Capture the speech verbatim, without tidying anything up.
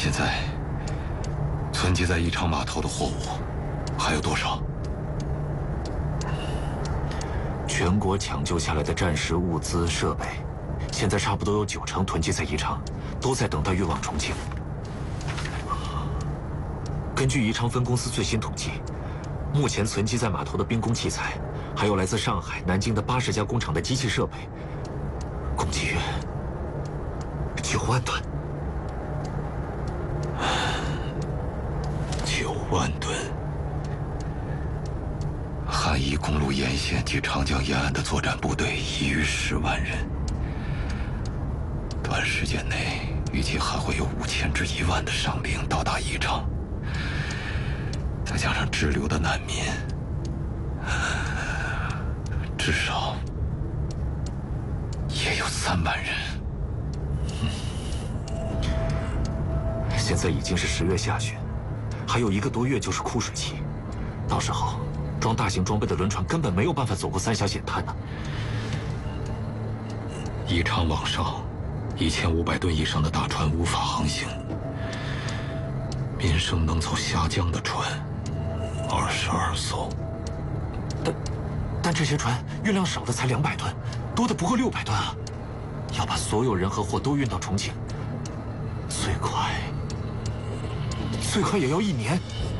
现在存积在宜昌码头的货物还有多少？ 全国抢救下来的战时物资设备，现在差不多有九成囤积在宜昌，都在等待运往重庆。根据宜昌分公司最新统计，目前存积在码头的兵工器材，还有来自上海、南京的八十家工厂的机器设备，共计约九万吨。 九万吨。汉宜公路沿线及长江沿岸的作战部队已逾十万人，短时间内预计还会有五千至一万的伤兵到达宜昌。 再加上滞留的难民，至少也有三万人。 现在已经是十月下旬，还有一个多月就是枯水期，到时候装大型装备的轮船根本没有办法走过三峡险滩呢。 宜昌往上，一千五百吨以上的大船无法航行，民生能走峡江的船。 二十二艘， 但但这些船运量少的才两百吨，多的不过六百吨啊！要把所有人和货都运到重庆，最快最快也要一年。